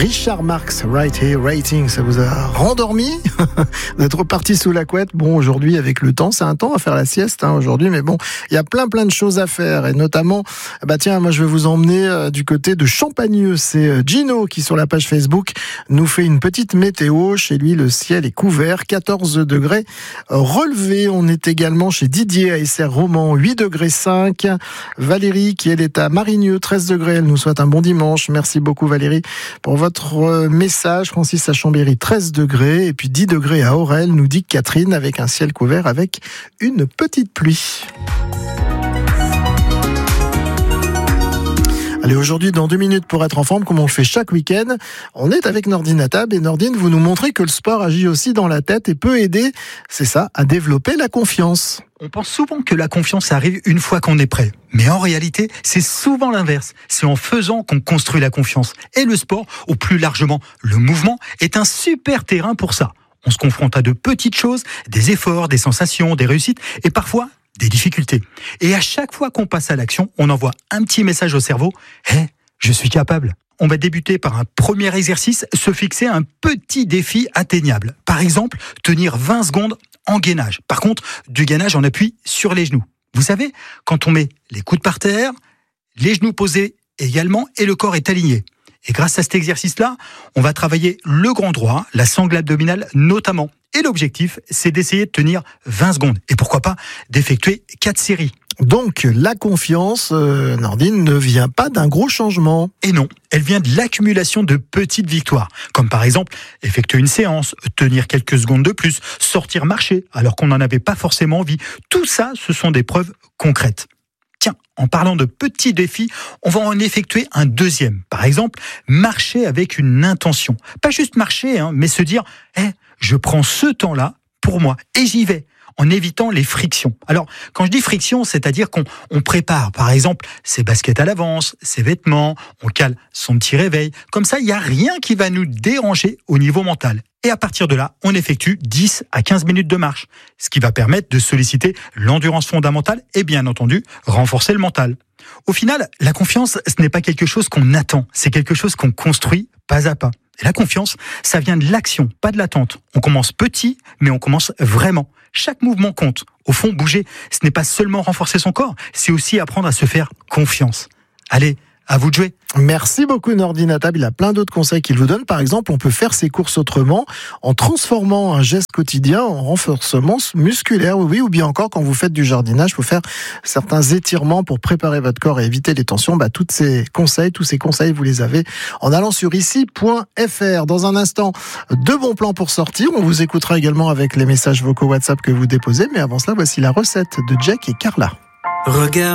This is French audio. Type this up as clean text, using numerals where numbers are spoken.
Richard Marx, Right Here Rating, ça vous a rendormi d'être parti sous la couette? Bon, aujourd'hui, avec le temps, c'est un temps à faire la sieste, aujourd'hui, mais bon, il y a plein de choses à faire, et notamment, tiens, moi, je vais vous emmener du côté de Champagneux. C'est Gino qui, sur la page Facebook, nous fait une petite météo. Chez lui, le ciel est couvert, 14 degrés relevés. On est également chez Didier à SR Romans, 8 degrés 5. Valérie, qui elle est à Marigneux, 13 degrés. Elle nous souhaite un bon dimanche. Merci beaucoup, Valérie, pour votre message. Francis à Chambéry, 13 degrés. Et puis 10 degrés à Aurel, nous dit Catherine, avec un ciel couvert avec une petite pluie. Allez, aujourd'hui, dans 2 minutes pour être en forme, comme on le fait chaque week-end, on est avec Nordine Atab. Et Nordine, vous nous montrez que le sport agit aussi dans la tête et peut aider, c'est ça, à développer la confiance. On pense souvent que la confiance arrive une fois qu'on est prêt. Mais en réalité, c'est souvent l'inverse. C'est en faisant qu'on construit la confiance. Et le sport, ou plus largement le mouvement, est un super terrain pour ça. On se confronte à de petites choses, des efforts, des sensations, des réussites et parfois des difficultés. Et à chaque fois qu'on passe à l'action, on envoie un petit message au cerveau. Je suis capable. On va débuter par un premier exercice, se fixer un petit défi atteignable. Par exemple, tenir 20 secondes en gainage. Par contre, du gainage en appui sur les genoux. Vous savez, quand on met les coudes par terre, les genoux posés également et le corps est aligné. Et grâce à cet exercice-là, on va travailler le grand droit, la sangle abdominale notamment. Et l'objectif, c'est d'essayer de tenir 20 secondes. Et pourquoi pas d'effectuer 4 séries. Donc, la confiance, Nordine, ne vient pas d'un gros changement. Et non, elle vient de l'accumulation de petites victoires. Comme par exemple, effectuer une séance, tenir quelques secondes de plus, sortir marcher alors qu'on n'en avait pas forcément envie. Tout ça, ce sont des preuves concrètes. Tiens, en parlant de petits défis, on va en effectuer un deuxième. Par exemple, marcher avec une intention. Pas juste marcher, mais se dire je prends ce temps-là pour moi et j'y vais, en évitant les frictions. Alors, quand je dis friction, c'est-à-dire qu'on prépare, par exemple, ses baskets à l'avance, ses vêtements, on cale son petit réveil. Comme ça, il n'y a rien qui va nous déranger au niveau mental. Et à partir de là, on effectue 10 à 15 minutes de marche, ce qui va permettre de solliciter l'endurance fondamentale et bien entendu, renforcer le mental. Au final, la confiance, ce n'est pas quelque chose qu'on attend, c'est quelque chose qu'on construit pas à pas. Et la confiance, ça vient de l'action, pas de l'attente. On commence petit, mais on commence vraiment. Chaque mouvement compte. Au fond, bouger, ce n'est pas seulement renforcer son corps, c'est aussi apprendre à se faire confiance. Allez, à vous de jouer. Merci beaucoup, Nordine Atab. Il a plein d'autres conseils qu'il vous donne. Par exemple, on peut faire ses courses autrement en transformant un geste quotidien en renforcement musculaire. Oui, ou bien encore, quand vous faites du jardinage, il faut faire certains étirements pour préparer votre corps et éviter les tensions. Tous ces conseils, vous les avez en allant sur ici.fr. Dans un instant, 2 bons plans pour sortir. On vous écoutera également avec les messages vocaux WhatsApp que vous déposez. Mais avant cela, voici la recette de Jack et Carla. Regarde.